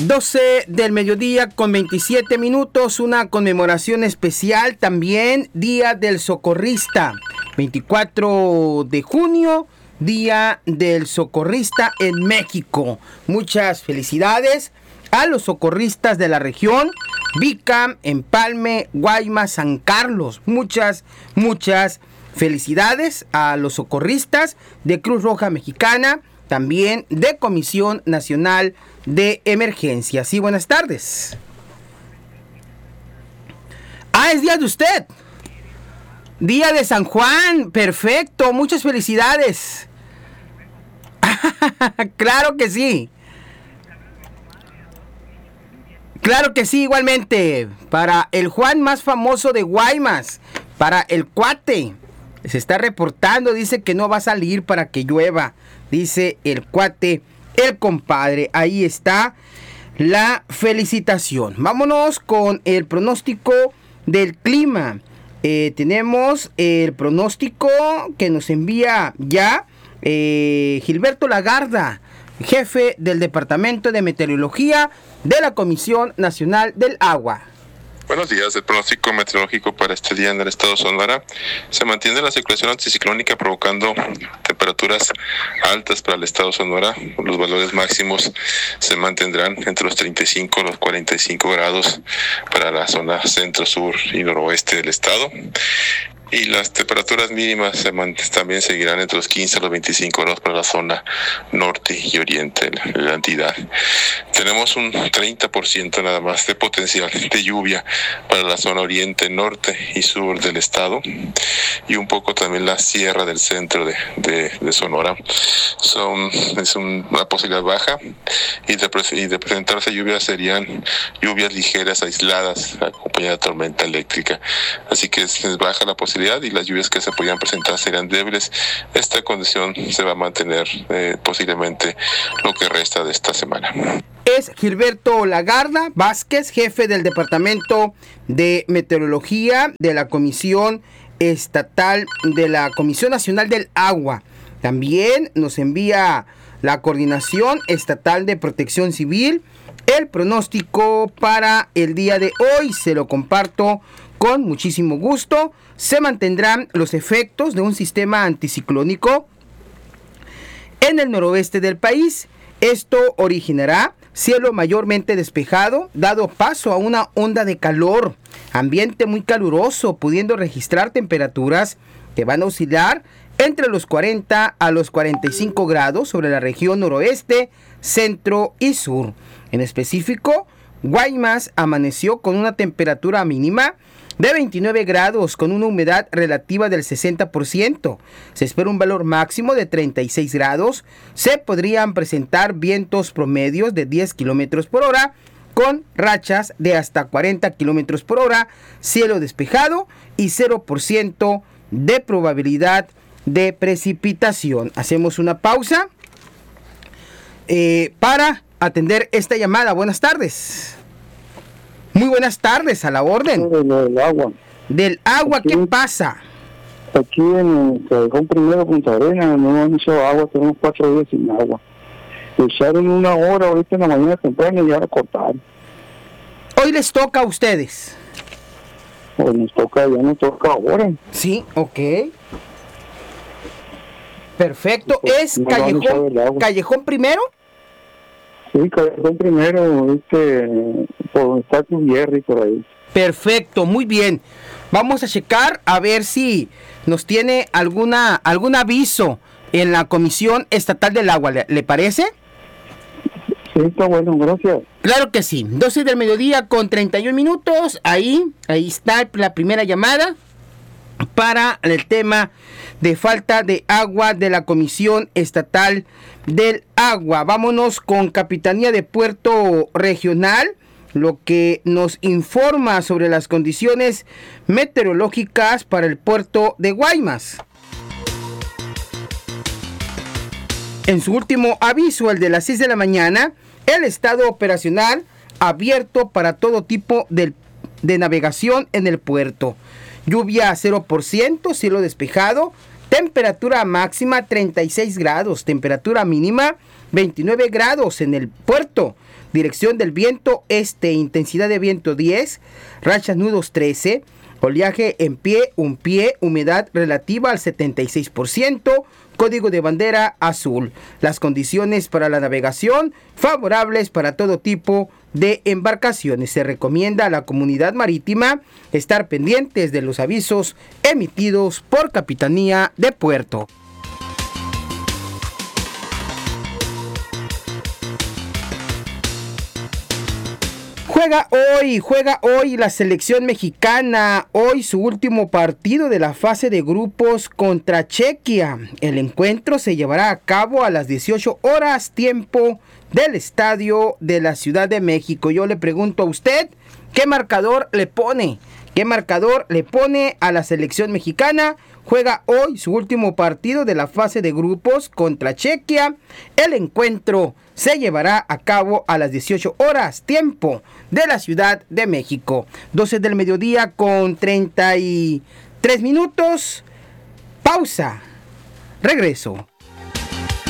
12 del mediodía con 27 minutos, una conmemoración especial también, Día del Socorrista, 24 de junio, Día del Socorrista en México. Muchas felicidades a los socorristas de la región, Vica, Empalme, Guaymas, San Carlos. Muchas felicidades a los socorristas de Cruz Roja Mexicana, también de Comisión Nacional de Emergencias. Sí, buenas tardes. Es día de usted. Día de San Juan. Perfecto. Muchas felicidades. Claro que sí. Claro que sí, igualmente. Para el Juan más famoso de Guaymas. Para el cuate. Se está reportando. Dice que no va a salir para que llueva. Dice el cuate, el compadre. Ahí está la felicitación. Vámonos con el pronóstico del clima. Tenemos el pronóstico que nos envía ya Gilberto Lagarda, jefe del Departamento de Meteorología de la Comisión Nacional del Agua. Buenos días. El pronóstico meteorológico para este día en el estado de Sonora: se mantiene la circulación anticiclónica provocando temperaturas altas para el estado de Sonora. Los valores máximos se mantendrán entre los 35 y los 45 grados para la zona centro, sur y noroeste del estado. Y las temperaturas mínimas también seguirán entre los 15 a los 25 grados para la zona norte y oriente de la entidad. Tenemos un 30% nada más de potencial de lluvia para la zona oriente, norte y sur del estado, y un poco también la sierra del centro de Sonora. Es una posibilidad baja, y de presentarse lluvias serían lluvias ligeras, aisladas, acompañadas de tormenta eléctrica. Así que es baja la posibilidad, y las lluvias que se podrían presentar serían débiles. Esta condición se va a mantener posiblemente lo que resta de esta semana. Es Gilberto Lagarda Vázquez, jefe del Departamento de Meteorología de la Comisión Estatal de la Comisión Nacional del Agua. También nos envía la Coordinación Estatal de Protección Civil el pronóstico para el día de hoy. Se lo comparto con muchísimo gusto. Se mantendrán los efectos de un sistema anticiclónico en el noroeste del país. Esto originará cielo mayormente despejado, dado paso a una onda de calor, ambiente muy caluroso, pudiendo registrar temperaturas que van a oscilar entre los 40 a los 45 grados sobre la región noroeste, centro y sur. En específico, Guaymas amaneció con una temperatura mínima de 29 grados con una humedad relativa del 60%. Se espera un valor máximo de 36 grados. Se podrían presentar vientos promedios de 10 kilómetros por hora con rachas de hasta 40 kilómetros por hora, cielo despejado y 0% de probabilidad de precipitación. Hacemos una pausa para atender esta llamada. Buenas tardes. Muy buenas tardes, a la orden. Del agua. Del agua, aquí, ¿qué pasa? Aquí en el Callejón Primero, Punta Arenas, no han echado agua, tenemos 4 días sin agua. Echaron 1 hora ahorita en la mañana temprano y ya la cortaron. Hoy les toca a ustedes. Pues ya nos toca ahora. Sí, ok. Perfecto. Pues, ¿Es Callejón Primero? Sí, Callejón Primero, por está Gutiérrez por ahí. Perfecto, muy bien. Vamos a checar a ver si nos tiene algún aviso en la Comisión Estatal del Agua. ¿Le parece? Sí, está bueno, gracias. Claro que sí. 12 del mediodía con 31 minutos. Ahí está la primera llamada para el tema de falta de agua de la Comisión Estatal del Agua. Vámonos con Capitanía de Puerto Regional, lo que nos informa sobre las condiciones meteorológicas para el puerto de Guaymas. En su último aviso, el de las 6 de la mañana, el estado operacional abierto para todo tipo de navegación en el puerto. Lluvia 0%, cielo despejado, temperatura máxima 36 grados, temperatura mínima 29 grados en el puerto. Dirección del viento este, intensidad de viento 10, rachas nudos 13, oleaje en pie, un pie, humedad relativa al 76%, código de bandera azul. Las condiciones para la navegación favorables para todo tipo de embarcaciones. Se recomienda a la comunidad marítima estar pendientes de los avisos emitidos por Capitanía de Puerto. Juega hoy la selección mexicana, hoy su último partido de la fase de grupos contra Chequia. El encuentro se llevará a cabo a las 18 horas tiempo del estadio de la Ciudad de México. Yo le pregunto a usted, ¿qué marcador le pone? ¿Qué marcador le pone a la selección mexicana? Juega hoy su último partido de la fase de grupos contra Chequia. El encuentro se llevará a cabo a las 18 horas, tiempo de la Ciudad de México. 12 del mediodía con 33 minutos. Pausa. Regreso.